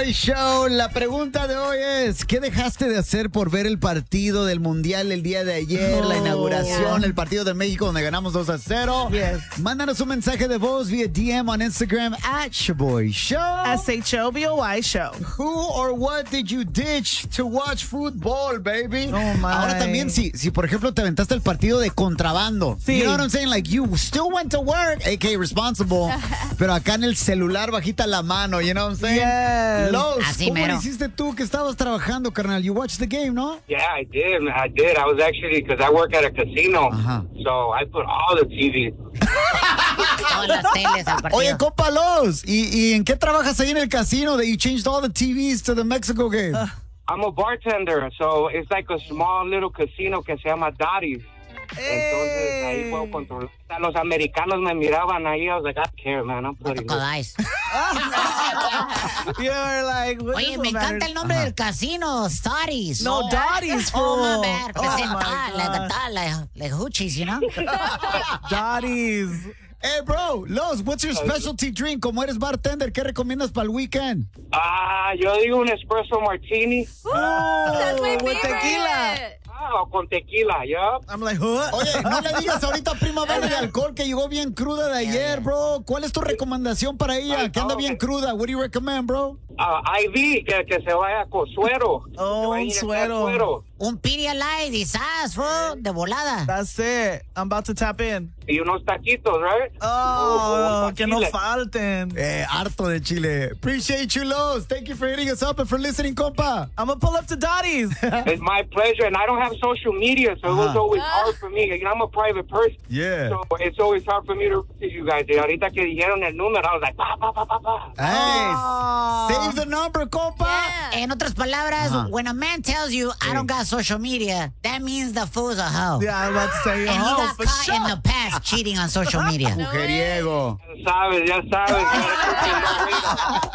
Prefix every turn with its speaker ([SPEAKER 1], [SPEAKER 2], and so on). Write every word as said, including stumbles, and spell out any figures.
[SPEAKER 1] Boy Show. La pregunta de hoy es, ¿qué dejaste de hacer por ver el partido del Mundial el día de ayer? Oh, la inauguración, yeah. el partido de México donde ganamos dos a cero. Yes. Mándanos un mensaje de voz vía D M on Instagram at Shaboy Show.
[SPEAKER 2] S H O B O Y Show.
[SPEAKER 1] Who or what did you ditch to watch football, baby?
[SPEAKER 2] Oh, my.
[SPEAKER 1] Ahora también, si, si por ejemplo te aventaste el partido de contrabando. Sí. You know what I'm saying? Like, you still went to work, A K A responsible, pero acá en el celular bajita la mano, you know what I'm saying?
[SPEAKER 2] Yes.
[SPEAKER 1] Los,
[SPEAKER 3] Así
[SPEAKER 1] ¿cómo
[SPEAKER 3] mero.
[SPEAKER 1] lo hiciste tú que estabas trabajando, carnal? You watched the game, ¿no?
[SPEAKER 4] Yeah, I did. I did. I was actually, because I work at a casino,
[SPEAKER 1] Ajá.
[SPEAKER 4] so I put all the T Vs.
[SPEAKER 3] Todas las teles al partido.
[SPEAKER 1] Oye, compa Los, ¿y, ¿y en qué trabajas ahí en el casino that you changed all the T Vs to the Mexico game?
[SPEAKER 2] Uh,
[SPEAKER 4] I'm a bartender, so it's like a small little casino que se llama Dottie's. Entonces ahí puedo controlar. Los americanos me miraban ahí. I was like, I don't care, man. I'm putting
[SPEAKER 3] Codáis.
[SPEAKER 2] You're like, what
[SPEAKER 3] Oye, me encanta el nombre del casino, Stotties.
[SPEAKER 2] No, Dottie's,
[SPEAKER 3] Oh,
[SPEAKER 2] fool.
[SPEAKER 3] my bad.
[SPEAKER 2] Oh,
[SPEAKER 3] Presenta,
[SPEAKER 2] my
[SPEAKER 3] like,
[SPEAKER 2] God.
[SPEAKER 3] like, like, like hoochies, you know?
[SPEAKER 2] Dottie's.
[SPEAKER 1] Hey, bro, Los, what's your specialty drink? Como eres bartender, ¿qué recomiendas para el weekend?
[SPEAKER 4] Ah, yo digo un espresso martini.
[SPEAKER 2] Oh,
[SPEAKER 5] That's my
[SPEAKER 2] with
[SPEAKER 5] favorite.
[SPEAKER 2] tequila.
[SPEAKER 4] Ah, con tequila, yup.
[SPEAKER 2] I'm like, huh?
[SPEAKER 1] Oye, no le digas ahorita a Prima Verde de alcohol que llegó bien cruda de ayer, bro. ¿Cuál es tu recomendación para ella? Que anda bien cruda. What do you recommend, bro?
[SPEAKER 4] Ah, I V, que, que se vaya con suero.
[SPEAKER 2] Oh,
[SPEAKER 4] Se vaya a
[SPEAKER 2] un
[SPEAKER 4] inyectar
[SPEAKER 2] suero.
[SPEAKER 3] Un Pedialyte y sas, bro, de volada.
[SPEAKER 2] That's it. I'm about to tap in.
[SPEAKER 4] Y unos taquitos, right?
[SPEAKER 2] Oh,
[SPEAKER 4] Uh,
[SPEAKER 2] que no
[SPEAKER 4] chile.
[SPEAKER 2] falten.
[SPEAKER 1] Eh, harto de Chile. Appreciate you, Los. Thank you for hitting us up and for listening, compa.
[SPEAKER 2] I'm gonna pull up to Dottie's.
[SPEAKER 4] It's my pleasure, and I don't have social media, so it was
[SPEAKER 1] Uh-huh.
[SPEAKER 4] always hard for me. You know, I'm a private person,
[SPEAKER 1] Yeah.
[SPEAKER 4] so it's always hard for me to reach you guys. Y ahorita que dijeron el número, I was like, pa, pa, pa, pa, pa.
[SPEAKER 1] Hey,
[SPEAKER 2] Oh.
[SPEAKER 1] save the number, compa.
[SPEAKER 5] Yeah.
[SPEAKER 3] En otras palabras,
[SPEAKER 1] Ajá.
[SPEAKER 3] when a man tells you, I don't got social media, that means the fool's a hoe.
[SPEAKER 2] Yeah, I'm about to say,
[SPEAKER 3] And he
[SPEAKER 2] oh,
[SPEAKER 3] got
[SPEAKER 2] for
[SPEAKER 3] caught
[SPEAKER 2] sure.
[SPEAKER 3] in the past cheating on social media.
[SPEAKER 1] Mujeriego.
[SPEAKER 4] Ya sabes, ya sabes.